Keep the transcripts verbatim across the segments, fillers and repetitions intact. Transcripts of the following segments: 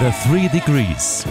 The Three Degrees.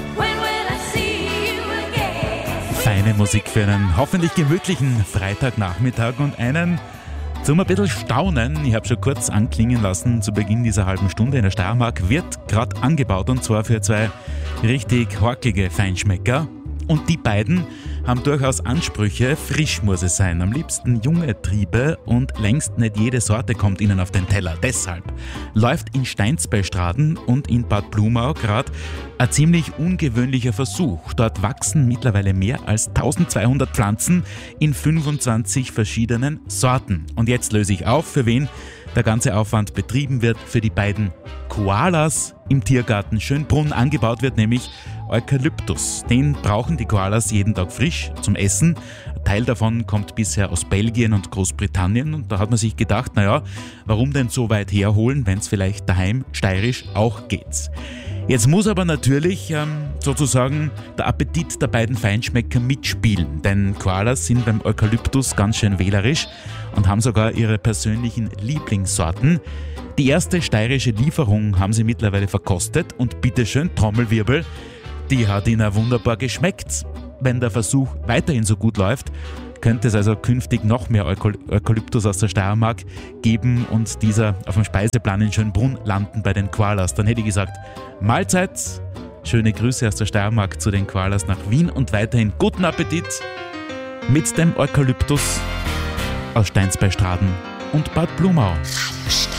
Feine Musik für einen hoffentlich gemütlichen Freitagnachmittag und einen zum ein bisschen staunen. Ich habe schon kurz anklingen lassen, zu Beginn dieser halben Stunde in der Steiermark wird gerade angebaut, und zwar für zwei richtig horkige Feinschmecker. Und die beiden haben durchaus Ansprüche. Frisch muss es sein, am liebsten junge Triebe, und längst nicht jede Sorte kommt ihnen auf den Teller. Deshalb läuft in Steins bei Straden und in Bad Blumau gerade ein ziemlich ungewöhnlicher Versuch. Dort wachsen mittlerweile mehr als eintausendzweihundert Pflanzen in fünfundzwanzig verschiedenen Sorten. Und jetzt löse ich auf, für wen der ganze Aufwand betrieben wird. Für die beiden Koalas im Tiergarten Schönbrunn. Angebaut wird nämlich Eukalyptus. Den brauchen die Koalas jeden Tag frisch zum Essen. Ein Teil davon kommt bisher aus Belgien und Großbritannien, und da hat man sich gedacht, naja, warum denn so weit herholen, wenn es vielleicht daheim steirisch auch geht. Jetzt muss aber natürlich ähm, sozusagen der Appetit der beiden Feinschmecker mitspielen, denn Koalas sind beim Eukalyptus ganz schön wählerisch und haben sogar ihre persönlichen Lieblingssorten. Die erste steirische Lieferung haben sie mittlerweile verkostet, und bitteschön, Trommelwirbel, die hat ihnen wunderbar geschmeckt. Wenn der Versuch weiterhin so gut läuft, könnte es also künftig noch mehr Eukalyptus aus der Steiermark geben und dieser auf dem Speiseplan in Schönbrunn landen bei den Koalas. Dann hätte ich gesagt, Mahlzeit, schöne Grüße aus der Steiermark zu den Koalas nach Wien und weiterhin guten Appetit mit dem Eukalyptus aus Steins bei Straden und Bad Blumau.